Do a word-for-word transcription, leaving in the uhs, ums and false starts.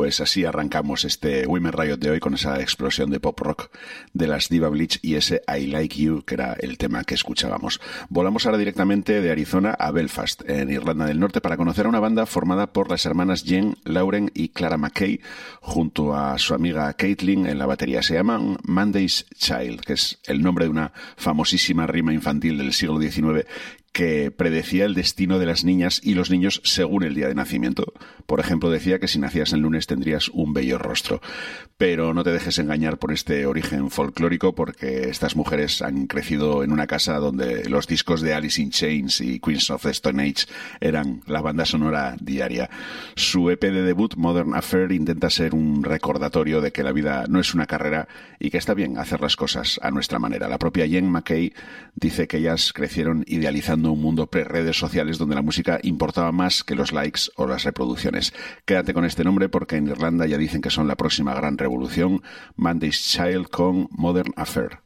Pues así arrancamos este Women Riot de hoy con esa explosión de pop rock de las Diva Bleach y ese I Like You, que era el tema que escuchábamos. Volamos ahora directamente de Arizona a Belfast, en Irlanda del Norte, para conocer a una banda formada por las hermanas Jen, Lauren y Clara McKay, junto a su amiga Caitlin en la batería. Se llaman Monday's Child, que es el nombre de una famosísima rima infantil del siglo diecinueve que predecía el destino de las niñas y los niños según el día de nacimiento. Por ejemplo, decía que si nacías el lunes tendrías un bello rostro. Pero no te dejes engañar por este origen folclórico, porque estas mujeres han crecido en una casa donde los discos de Alice in Chains y Queens of the Stone Age eran la banda sonora diaria. Su E P de debut, Modern Affair, intenta ser un recordatorio de que la vida no es una carrera y que está bien hacer las cosas a nuestra manera. La propia Jen McKay dice que ellas crecieron idealizando un mundo pre-redes sociales donde la música importaba más que los likes o las reproducciones. Quédate con este nombre porque en Irlanda ya dicen que son la próxima gran revolución. Monday's Child con Modern Affair.